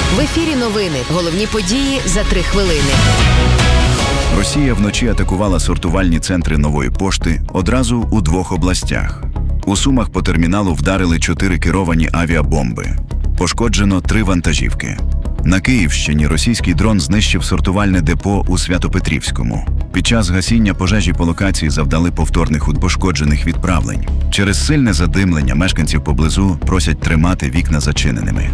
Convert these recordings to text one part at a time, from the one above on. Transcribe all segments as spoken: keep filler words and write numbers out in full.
В ефірі новини. Головні події за три хвилини. Росія вночі атакувала сортувальні центри Нової пошти одразу у двох областях. У Сумах по терміналу вдарили чотири керовані авіабомби. Пошкоджено три вантажівки. На Київщині російський дрон знищив сортувальне депо у Свято-Петрівському. Під час гасіння пожежі по локації завдали повторних пошкоджених відправлень. Через сильне задимлення мешканців поблизу просять тримати вікна зачиненими.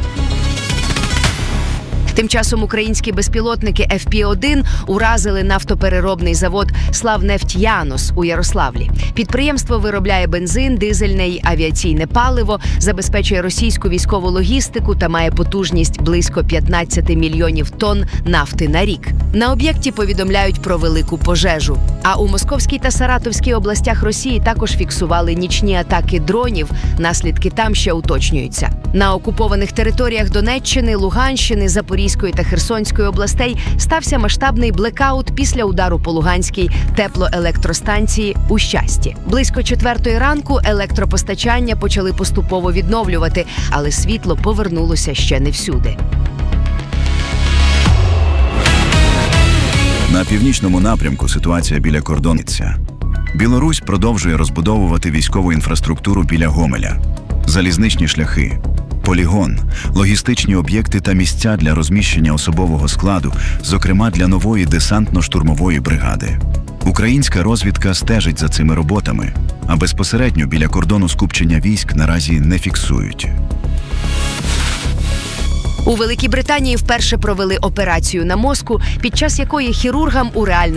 Тим часом українські безпілотники еф пі один уразили нафтопереробний завод «Славнефть-Янос» у Ярославлі. Підприємство виробляє бензин, дизельне й авіаційне паливо, забезпечує російську військову логістику та має потужність близько п'ятнадцять мільйонів тонн нафти на рік. На об'єкті повідомляють про велику пожежу. А у Московській та Саратовській областях Росії також фіксували нічні атаки дронів. Наслідки там ще уточнюються. На окупованих територіях Донеччини, Луганщини, Запорізької та Херсонської областей стався масштабний блекаут після удару по Луганській теплоелектростанції у Щасті. Близько четвертої ранку електропостачання почали поступово відновлювати, але світло повернулося ще не всюди. На північному напрямку ситуація біля кордону. Білорусь продовжує розбудовувати військову інфраструктуру біля Гомеля. Залізничні шляхи, полігон, логістичні об'єкти та місця для розміщення особового складу, зокрема для нової десантно-штурмової бригади. Українська розвідка стежить за цими роботами, а безпосередньо біля кордону скупчення військ наразі не фіксують. У Великій Британії вперше провели операцію на мозку, під час якої хірургам у реальному